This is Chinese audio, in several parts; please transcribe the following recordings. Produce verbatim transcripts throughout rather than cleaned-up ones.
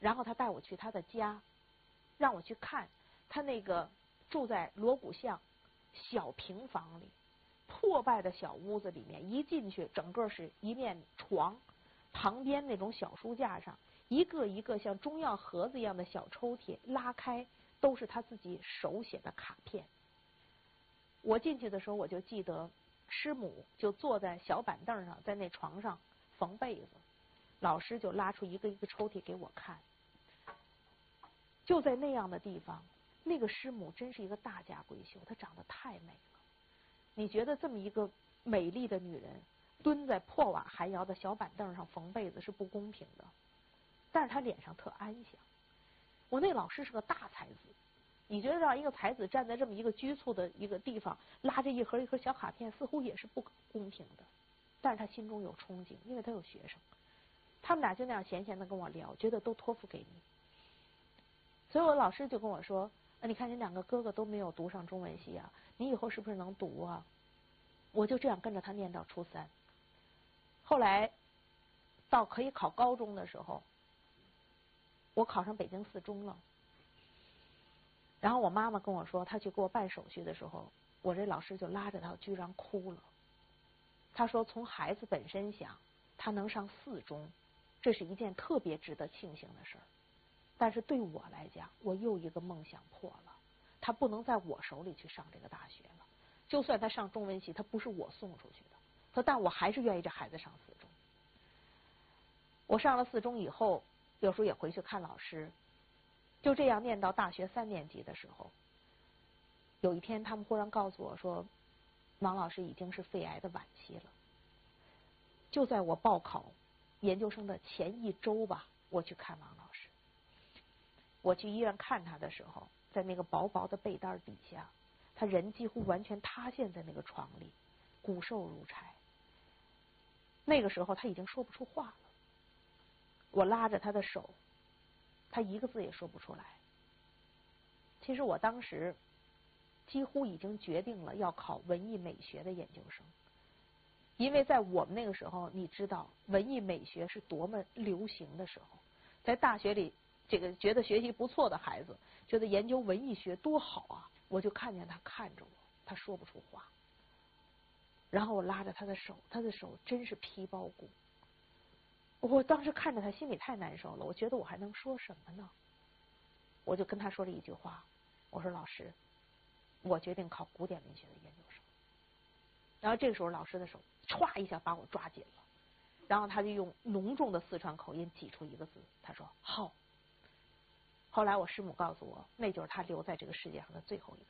然后他带我去他的家，让我去看他那个住在锣鼓巷小平房里破败的小屋子里面，一进去整个是一面床，旁边那种小书架上一个一个像中药盒子一样的小抽屉，拉开都是他自己手写的卡片。我进去的时候我就记得师母就坐在小板凳上，在那床上缝被子，老师就拉出一个一个抽屉给我看。就在那样的地方，那个师母真是一个大家闺秀，她长得太美了。你觉得这么一个美丽的女人蹲在破瓦寒窑的小板凳上缝被子是不公平的，但是她脸上特安详。我那老师是个大才子，你觉得让一个才子站在这么一个局促的一个地方，拉着一盒一盒小卡片，似乎也是不公平的。但是他心中有憧憬，因为他有学生，他们俩就那样闲闲的跟我聊，觉得都托付给你。所以我老师就跟我说，你看你两个哥哥都没有读上中文系啊，你以后是不是能读啊？我就这样跟着他念到初三。后来到可以考高中的时候，我考上北京四中了。然后我妈妈跟我说，她去给我办手续的时候，我这老师就拉着她居然哭了。她说从孩子本身想，他能上四中，这是一件特别值得庆幸的事儿。但是对我来讲，我又一个梦想破了，他不能在我手里去上这个大学了。就算他上中文系，他不是我送出去的。他但我还是愿意这孩子上四中。我上了四中以后，有时候也回去看老师。就这样念到大学三年级的时候，有一天他们忽然告诉我说，王老师已经是肺癌的晚期了。就在我报考研究生的前一周吧，我去看王老师。我去医院看他的时候，在那个薄薄的被单底下，他人几乎完全塌陷在那个床里，骨瘦如柴。那个时候他已经说不出话了。我拉着他的手，他一个字也说不出来。其实我当时几乎已经决定了要考文艺美学的研究生，因为在我们那个时候，你知道文艺美学是多么流行的时候，在大学里这个觉得学习不错的孩子觉得研究文艺学多好啊。我就看见他看着我，他说不出话，然后我拉着他的手，他的手真是皮包骨。我当时看着他心里太难受了，我觉得我还能说什么呢？我就跟他说了一句话，我说老师，我决定考古典文学的研究生。然后这个时候老师的手歘一下把我抓紧了，然后他就用浓重的四川口音挤出一个字，他说好。后来我师母告诉我，那就是他留在这个世界上的最后一个字。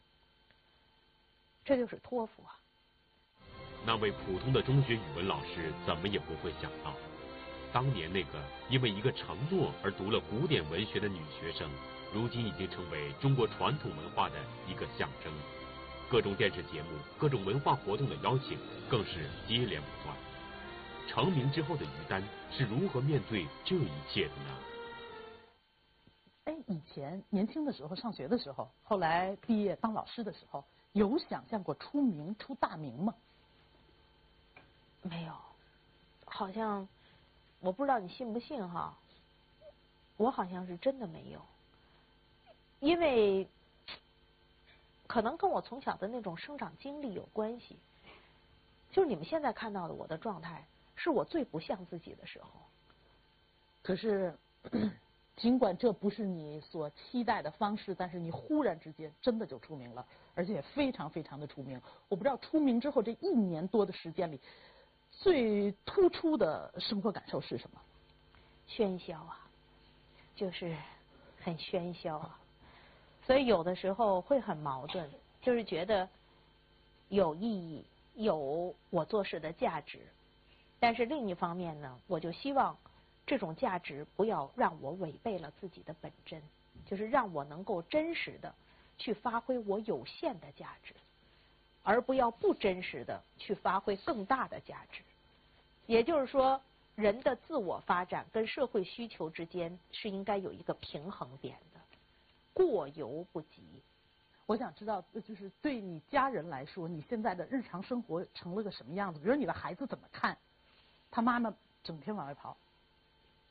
这就是托付啊。 那位普通的中学语文老师怎么也不会想到，当年那个因为一个承诺而读了古典文学的女学生，如今已经成为中国传统文化的一个象征。各种电视节目、各种文化活动的邀请更是接连不断。成名之后的于丹是如何面对这一切的呢？ 哎，以前年轻的时候，上学的时候，后来毕业当老师的时候，有想象过出名出大名吗？ 没有，好像我不知道你信不信哈，我好像是真的没有，因为可能跟我从小的那种生长经历有关系。就是你们现在看到的我的状态，是我最不像自己的时候。 可是尽管这不是你所期待的方式，但是你忽然之间真的就出名了，而且也非常非常的出名。我不知道出名之后这一年多的时间里，最突出的生活感受是什么？ 喧嚣啊，就是很喧嚣啊，所以有的时候会很矛盾，就是觉得有意义，有我做事的价值，但是另一方面呢，我就希望这种价值不要让我违背了自己的本真，就是让我能够真实的去发挥我有限的价值，而不要不真实的去发挥更大的价值。也就是说，人的自我发展跟社会需求之间是应该有一个平衡点的，过犹不及。 我想知道，就是对你家人来说，你现在的日常生活成了个什么样子？比如你的孩子怎么看？他妈妈整天往外跑。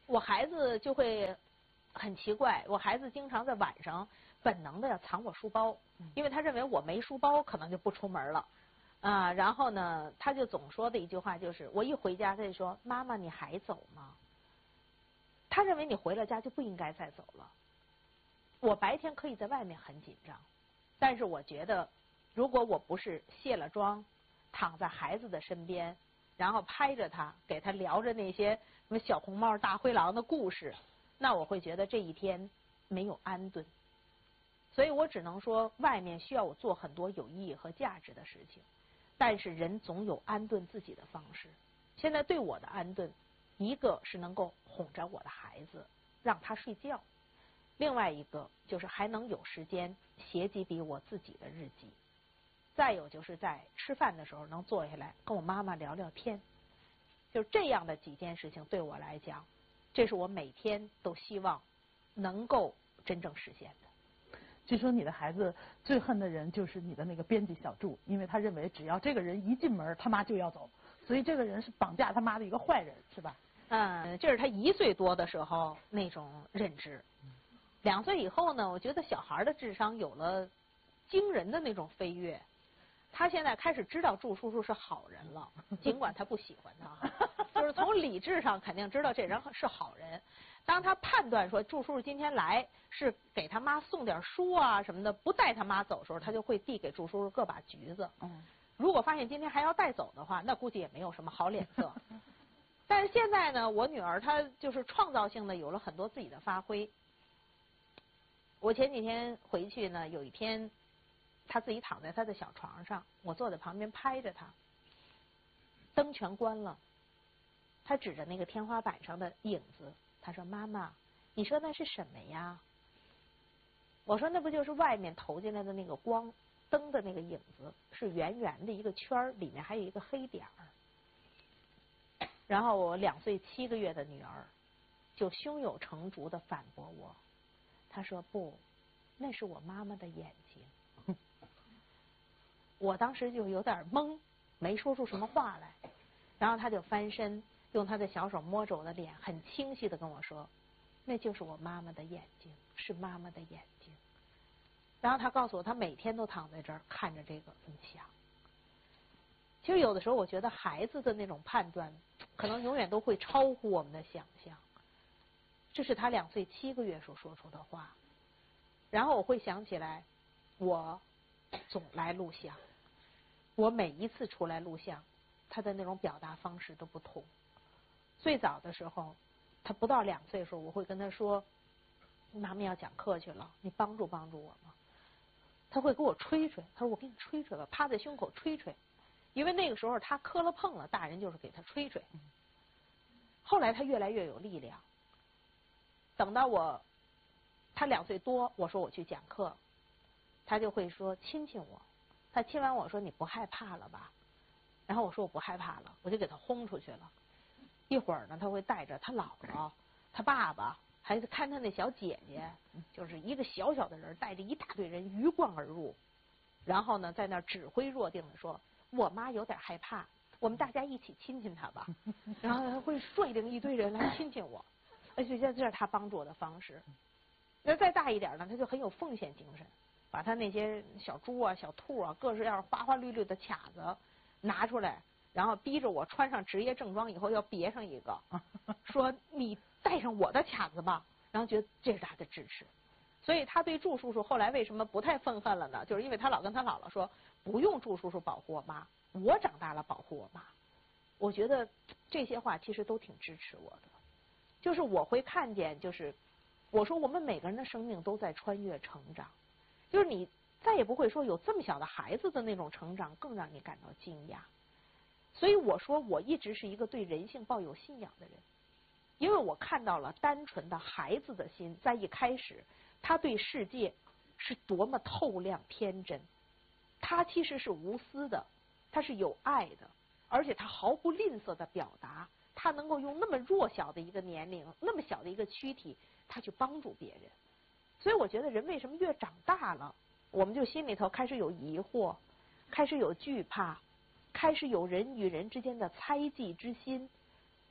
我孩子就会很奇怪，我孩子经常在晚上本能的要藏我书包，因为他认为我没书包可能就不出门了。啊，然后呢，他就总说的一句话就是，我一回家他就说，妈妈你还走吗？他认为你回了家就不应该再走了。我白天可以在外面很紧张，但是我觉得，如果我不是卸了妆，躺在孩子的身边，然后拍着他，给他聊着那些什么小红帽、大灰狼的故事，那我会觉得这一天没有安顿。所以我只能说，外面需要我做很多有意义和价值的事情。但是人总有安顿自己的方式。现在对我的安顿，一个是能够哄着我的孩子，让他睡觉；另外一个就是还能有时间写几笔我自己的日记。再有就是在吃饭的时候能坐下来跟我妈妈聊聊天。就这样的几件事情对我来讲，这是我每天都希望能够真正实现的。 据说你的孩子最恨的人就是你的那个编辑小祝，因为他认为只要这个人一进门，他妈就要走，所以这个人是绑架他妈的一个坏人，是吧？ 嗯，这是他一岁多的时候那种认知。两岁以后呢，我觉得小孩的智商有了惊人的那种飞跃。他现在开始知道祝叔叔是好人了，尽管他不喜欢他，就是从理智上肯定知道这人是好人。当他判断说祝叔叔今天来是给他妈送点书啊什么的，不带他妈走的时候，他就会递给祝叔叔各把橘子。嗯，如果发现今天还要带走的话，那估计也没有什么好脸色。但是现在呢，我女儿她就是创造性的有了很多自己的发挥。我前几天回去呢，有一天她自己躺在她的小床上，我坐在旁边拍着她，灯全关了，她指着那个天花板上的影子。他说：“妈妈，你说那是什么呀？”我说：“那不就是外面投进来的那个光，灯的那个影子，是圆圆的一个圈儿，里面还有一个黑点儿。”然后我两岁七个月的女儿就胸有成竹地反驳我，她说：“不，那是我妈妈的眼睛。”我当时就有点懵，没说出什么话来。然后她就翻身，用他的小手摸着我的脸，很清晰地跟我说：“那就是我妈妈的眼睛，是妈妈的眼睛。”然后他告诉我，他每天都躺在这儿看着这个这么想。其实有的时候，我觉得孩子的那种判断，可能永远都会超乎我们的想象。这是他两岁七个月所说出的话。然后我会想起来，我总来录像，我每一次出来录像，他的那种表达方式都不同。最早的时候，他不到两岁的时候，我会跟他说：“妈妈要讲课去了，你帮助帮助我吗？”他会给我吹吹，他说：“我给你吹吹吧。”趴在胸口吹吹，因为那个时候他磕了碰了，大人就是给他吹吹。后来他越来越有力量。等到我他两岁多，我说我去讲课，他就会说亲亲我。他亲完我说：“你不害怕了吧？”然后我说：“我不害怕了。”我就给他轰出去了。一会儿呢，他会带着他姥姥、他爸爸，还看他那小姐姐，就是一个小小的人带着一大堆人鱼贯而入，然后呢，在那儿指挥若定的说：“我妈有点害怕，我们大家一起亲亲她吧。”然后他会率领一堆人来亲亲我，而且这是他帮助我的方式。那再大一点呢，他就很有奉献精神，把他那些小猪啊、小兔啊，各式样花花绿绿的卡子拿出来。然后逼着我穿上职业正装以后要别上一个，说你带上我的卡子吧。然后觉得这是他的支持，所以他对祝叔叔后来为什么不太愤恨了呢？就是因为他老跟他姥姥说，不用祝叔叔保护我妈，我长大了保护我妈。我觉得这些话其实都挺支持我的，就是我会看见，就是我说我们每个人的生命都在穿越成长，就是你再也不会说有这么小的孩子的那种成长更让你感到惊讶。所以我说，我一直是一个对人性抱有信仰的人，因为我看到了单纯的孩子的心，在一开始，他对世界是多么透亮天真，他其实是无私的，他是有爱的，而且他毫不吝啬的表达，他能够用那么弱小的一个年龄，那么小的一个躯体，他去帮助别人。所以我觉得人为什么越长大了，我们就心里头开始有疑惑，开始有惧怕，开始有人与人之间的猜忌之心，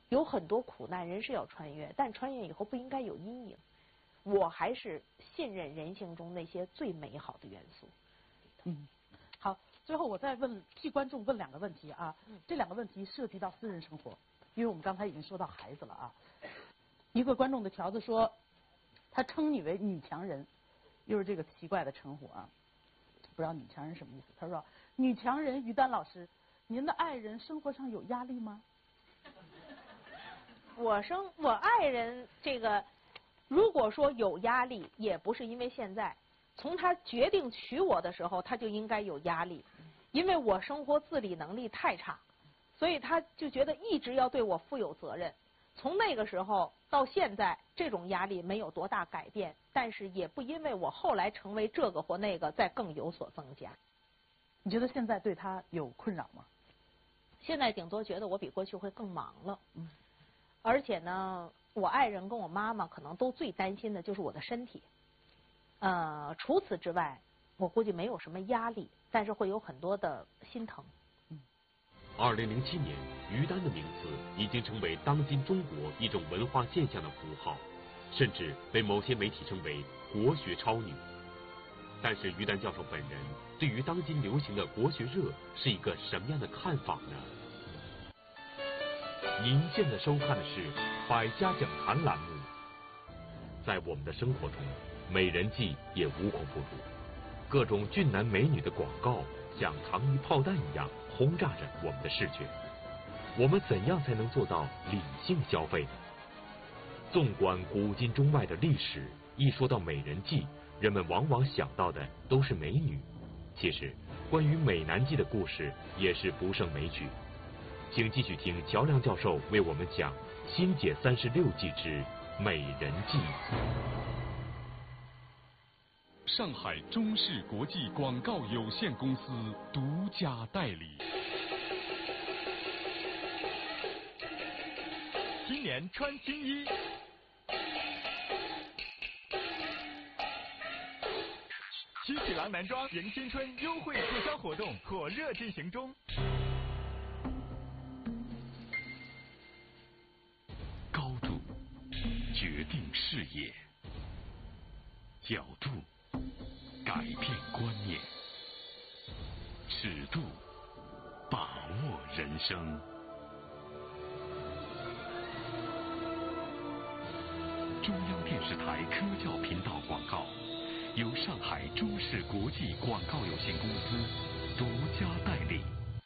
有很多苦难人是要穿越，但穿越以后不应该有阴影。我还是信任人性中那些最美好的元素。 嗯，好，最后我再问替观众问两个问题啊， 嗯、 这两个问题涉及到私人生活，因为我们刚才已经说到孩子了啊。一个观众的条子说，他称你为女强人，又是这个奇怪的称呼啊，不知道女强人什么意思。他说，女强人于丹老师，您的爱人生活上有压力吗？ 我生我爱人这个，如果说有压力，也不是因为现在，从他决定娶我的时候，他就应该有压力，因为我生活自理能力太差，所以他就觉得一直要对我负有责任。从那个时候到现在，这种压力没有多大改变，但是也不因为我后来成为这个或那个，再更有所增加。 你觉得现在对他有困扰吗？ 现在顶多觉得我比过去会更忙了， 嗯， 而且呢，我爱人跟我妈妈可能都最担心的就是我的身体。呃，除此之外，我估计没有什么压力，但是会有很多的心疼。 二零零七年，于丹的名字已经成为当今中国一种文化现象的符号，甚至被某些媒体称为国学超女。但是于丹教授本人对于当今流行的国学热是一个什么样的看法呢？您现在收看的是百家讲坛栏目。在我们的生活中，美人计也无孔不入，各种俊男美女的广告像糖衣炮弹一样轰炸着我们的视觉。我们怎样才能做到理性消费呢？纵观古今中外的历史，一说到美人计，人们往往想到的都是美女。其实，关于美男计的故事也是不胜枚举。请继续听乔亮教授为我们讲《新解三十六计之美人计》。 上海中视国际广告有限公司独家代理。今年穿新衣，七喜郎男装迎新春优惠促销活动火热进行中。高度决定视野，角度改变观念，尺度把握人生。中央电视台科教频道广告由上海中视国际广告有限公司独家代理。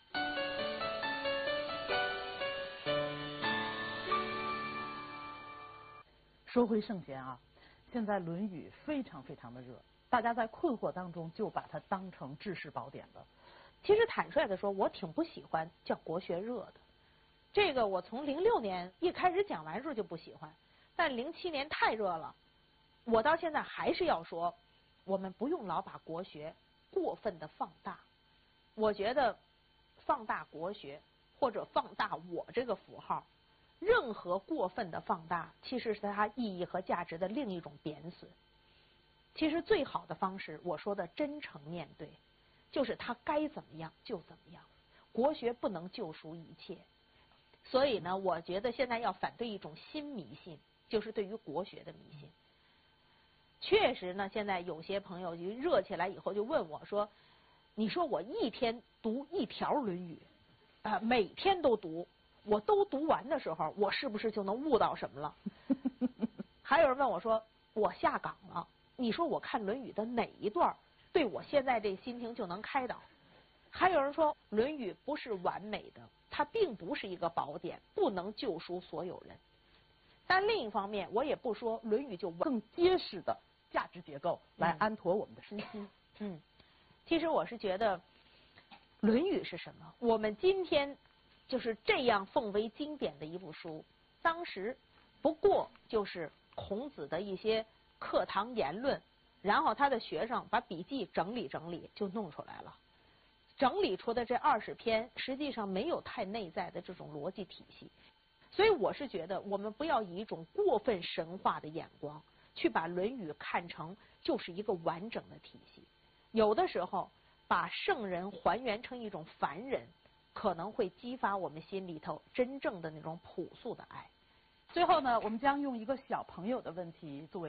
说回圣贤啊，现在《论语》非常非常的热，大家在困惑当中就把它当成治世宝典了。 其实坦率的说，我挺不喜欢叫国学热的。这个我从零六年一开始讲完时候就不喜欢，但零七年太热了，我到现在还是要说，我们不用老把国学过分的放大。我觉得放大国学或者放大我这个符号，任何过分的放大其实是它意义和价值的另一种贬损。其实最好的方式，我说的真诚面对，就是它该怎么样就怎么样。国学不能救赎一切，所以呢，我觉得现在要反对一种新迷信，就是对于国学的迷信。确实呢，现在有些朋友就热起来以后就问我说，你说我一天读一条《论语》，啊、呃，每天都读，我都读完的时候，我是不是就能悟到什么了？还有人问我说，我下岗了，你说我看《论语》的哪一段对我现在这心情就能开导？还有人说，《论语》不是完美的，它并不是一个宝典，不能救赎所有人。但另一方面，我也不说《论语》就更结实的价值结构来安妥我们的身心。 嗯，其实我是觉得，《论语》是什么？我们今天就是这样奉为经典的一部书，当时不过就是孔子的一些课堂言论，然后他的学生把笔记整理整理就弄出来了。整理出的这二十篇，实际上没有太内在的这种逻辑体系。所以我是觉得，我们不要以一种过分神话的眼光去把《论语》看成就是一个完整的体系。有的时候，把圣人还原成一种凡人， 可能会激发我们心里头真正的那种朴素的爱。 最后呢，我们将用一个小朋友的问题作为